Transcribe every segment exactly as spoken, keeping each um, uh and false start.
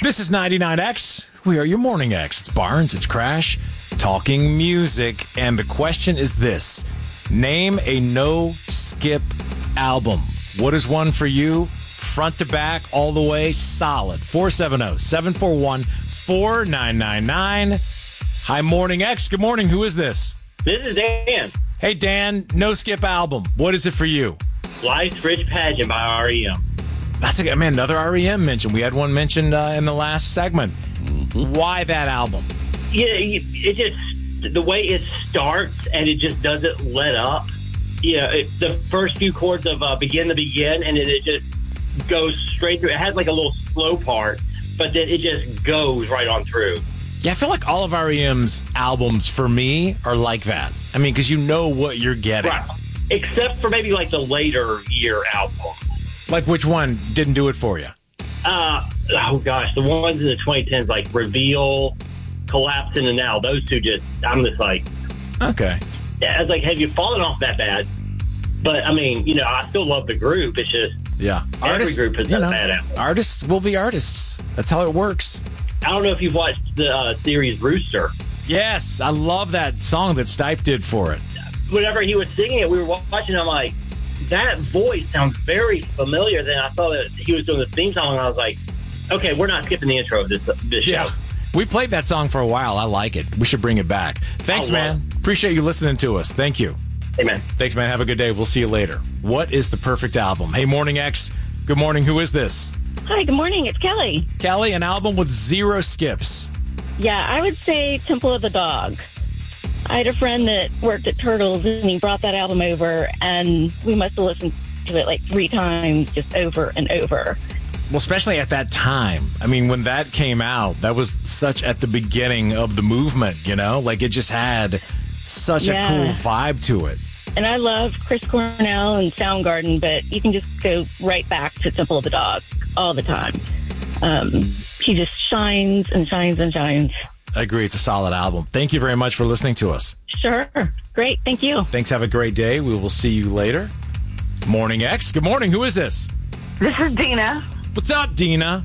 This is ninety-nine X. We are your morning X. It's Barnes, it's Crash, talking music. And the question is this. Name a no-skip album. What is one for you? Front to back, all the way, solid. four seven zero, seven four one, four nine nine nine. Hi, Morning X. Good morning. Who is this? This is Dan. Hey, Dan. No-skip album. What is it for you? Life's Rich Pageant by R E M. That's a, man, another R E M mention. We had one mentioned uh, in the last segment. Mm-hmm. Why that album? Yeah, it just, the way it starts and it just doesn't let up. Yeah, it, the first few chords of uh, Begin to Begin, and then it just goes straight through. It has like a little slow part, but then it just goes right on through. Yeah, I feel like all of R E M's albums, for me, are like that. I mean, because you know what you're getting. Right. Except for maybe like the later year album. Like which one didn't do it for you? Uh, oh, gosh. The ones in the twenty tens, like Reveal, Collapsing, and Now. Those two just, I'm just like... Okay. I was like, have you fallen off that bad? But, I mean, you know, I still love the group. It's just... Yeah. Every Artists, group is you a know, bad album. Artists will be artists. That's how it works. I don't know if you've watched the uh, series Rooster. Yes. I love that song that Stipe did for it. Whenever he was singing it, we were watching, I'm like, that voice sounds very familiar. Then I saw that he was doing the theme song, and I was like, okay, we're not skipping the intro of this, this yeah. show. We played that song for a while. I like it. We should bring it back. Thanks, man. Appreciate you listening to us. Thank you. Hey, man. Thanks, man. Have a good day. We'll see you later. What is the perfect album? Hey, Morning X. Good morning. Who is this? Hi, good morning. It's Kelly. Kelly, an album with zero skips. Yeah, I would say Temple of the Dog. I had a friend that worked at Turtles, and he brought that album over, and we must have listened to it like three times, just over and over. Well, especially at that time. I mean, when that came out, that was such at the beginning of the movement, you know? Like, it just had such yeah. a cool vibe to it. And I love Chris Cornell and Soundgarden, but you can just go right back to Temple of the Dog all the time. Um, he just shines and shines and shines. I agree. It's a solid album. Thank you very much for listening to us. Sure. Great. Thank you. Thanks. Have a great day. We will see you later. Morning X. Good morning. Who is this? This is Dina. What's up, Dina?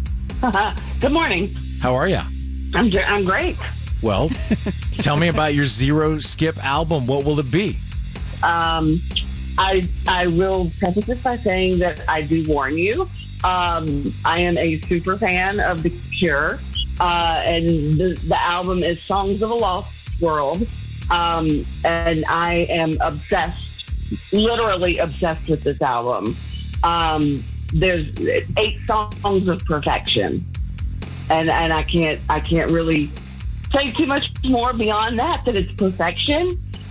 Good morning. How are you? I'm I'm great. Well, tell me about your zero skip album. What will it be? Um, I I will preface this by saying that I do warn you. Um, I am a super fan of The Cure. Uh, and the, the album is Songs of a Lost World. Um, and I am obsessed, literally obsessed with this album. Um, there's eight songs of perfection. And, and I can't, I can't really say too much more beyond that, that it's perfection.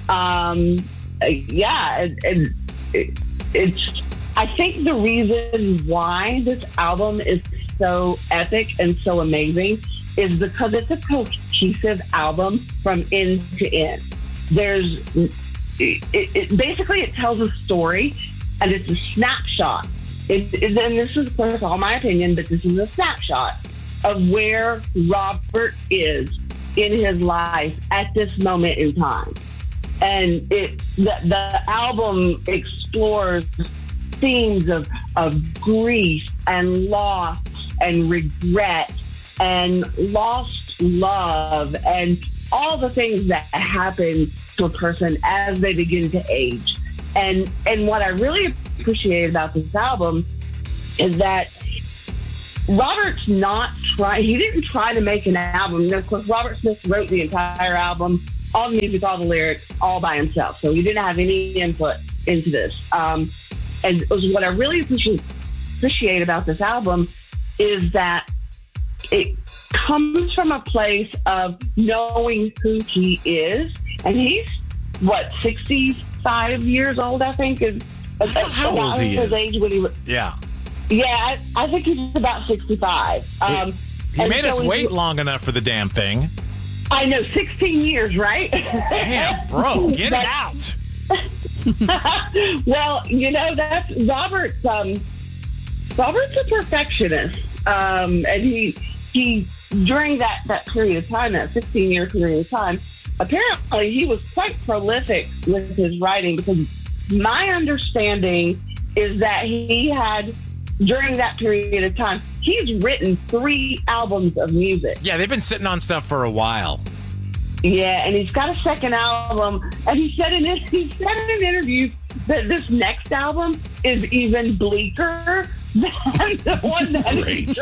Um, yeah. And, and it, it's, I think the reason why this album is so epic and so amazing is because it's a cohesive album from end to end. There's, it, it, basically it tells a story, and it's a snapshot. It, it, and this is, of course, all my opinion, but this is a snapshot of where Robert is in his life at this moment in time. And it, the, the album explores themes of, of grief and loss and regret and lost love and all the things that happen to a person as they begin to age. And and what I really appreciate about this album is that Robert's not trying, he didn't try to make an album. You know, of course, Robert Smith wrote the entire album, all the music, all the lyrics, all by himself. So he didn't have any input into this. Um, and what I really appreciate, appreciate about this album is that it comes from a place of knowing who he is. And he's, what, sixty-five years old, I think? Is, How old he his is. Age when he, yeah. Yeah, I, I think he's about sixty-five. Um, he made us so wait he, long enough for the damn thing. I know, sixteen years, right? Damn, bro, get it out. Well, you know, that's Robert's. Um, Robert's a perfectionist, um, and he he during that that period of time, that sixteen year period of time, apparently he was quite prolific with his writing. Because my understanding is that he had during that period of time. He's written three albums of music. Yeah, they've been sitting on stuff for a while. Yeah, and he's got a second album, and he said in he said in interviews that this next album is even bleaker than the one that Great.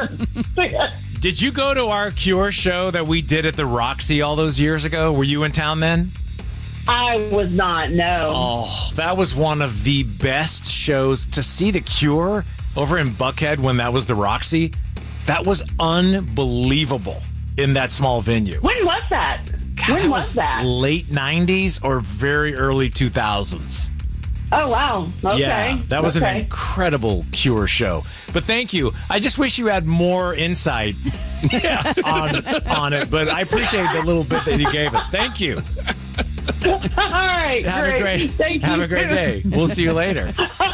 he Did you go to our Cure show that we did at the Roxy all those years ago? Were you in town then? I was not, no. Oh, that was one of the best shows to see the Cure over in Buckhead when that was the Roxy. That was unbelievable in that small venue. When was that? God, when that was that? Late nineties or very early two thousands. Oh, wow. Okay. Yeah, that was okay. an incredible Cure show. But thank you. I just wish you had more insight on, on it, but I appreciate the little bit that you gave us. Thank you. All right. Have great. a great Thank have you. a great day. We'll see you later.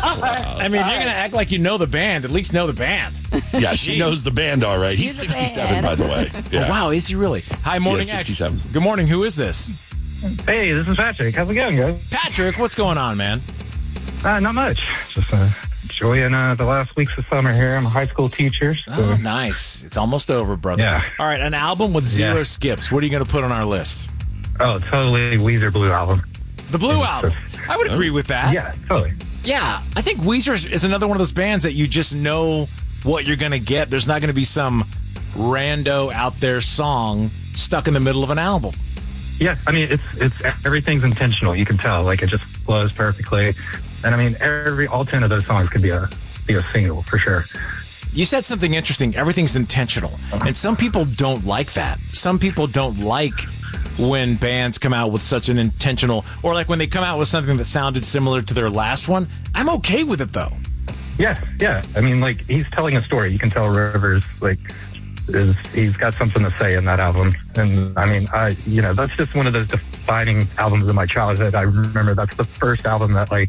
I mean, if you're going to act like you know the band, at least know the band. Yeah, she Jeez. knows the band all right. He's She's a sixty-seven, fan. by the way. Yeah. Oh, wow, is he really? Hi, Morning Yeah, X. sixty-seven. Good morning. Who is this? Hey, this is Patrick. How's it going, guys? Patrick, what's going on, man? Uh, not much. Just uh, enjoying uh, the last weeks of summer here. I'm a high school teacher. So. Oh, nice. It's almost over, brother. Yeah. All right, an album with zero Yeah. skips. What are you going to put on our list? Oh, totally Weezer Blue album. The Blue Yeah, Album. I would agree with that. Yeah, totally. Yeah, I think Weezer is another one of those bands that you just know what you're going to get. There's not going to be some rando out there song stuck in the middle of an album. Yeah, I mean, it's it's everything's intentional. You can tell, like it just flows perfectly. And I mean, every all ten of those songs could be a be a single for sure. You said something interesting. Everything's intentional. And some people don't like that. Some people don't like when bands come out with such an intentional, or like when they come out with something that sounded similar to their last one. I'm okay with it, though. Yeah, yeah. I mean, like he's telling a story. You can tell Rivers like is he's got something to say in that album. And I mean, I you know that's just one of those defining albums of my childhood. I remember that's the first album that like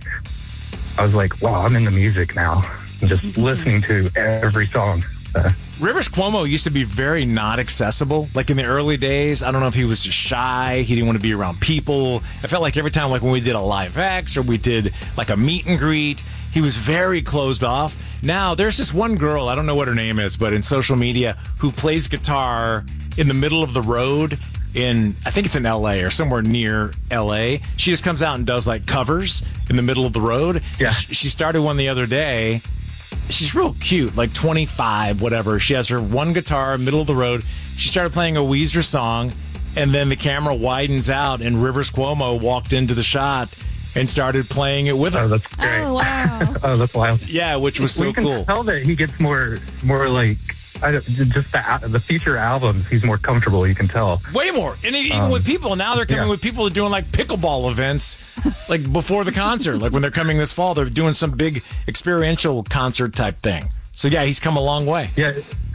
I was like, wow, I'm into music now. And just listening to every song. Uh, Rivers Cuomo used to be very not accessible. Like in the early days, I don't know if he was just shy. He didn't want to be around people. I felt like every time, like when we did a Live X or we did like a meet and greet, he was very closed off. Now, there's this one girl, I don't know what her name is, but in social media, who plays guitar in the middle of the road in, I think it's in L A or somewhere near L A. She just comes out and does like covers in the middle of the road. Yeah. She started one the other day. She's real cute, like twenty-five, whatever. She has her one guitar, middle of the road. She started playing a Weezer song, and then the camera widens out, and Rivers Cuomo walked into the shot and started playing it with her. oh, that's great. Oh, wow. Oh, that's wild. Yeah, which was Well, so you can cool. tell that he gets more, more like I don't, just the al- the future albums. He's more comfortable. You can tell. Way more. And even Um, with people, now they're coming yeah. with people that are doing like pickleball events, like before the concert. Like when they're coming this fall, they're doing some big experiential concert type thing. So yeah, he's come a long way. Yeah,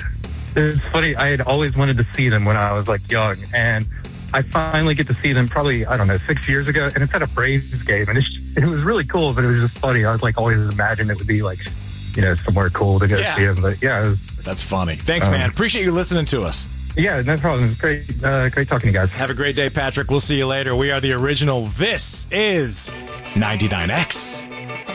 it's funny. I had always wanted to see them when I was like young, and I finally get to see them probably I don't know six years ago, and it's at a Braves game, and it's, it was really cool. But it was just funny. I was like always imagined it would be like you know somewhere cool to go Yeah. see them. But yeah, it was, That's funny. Thanks, Um, man. Appreciate you listening to us. yeah, no problem. It's great, uh, great talking to you guys. Have a great day, Patrick. We'll see you later. We are the original. This is ninety-nine X.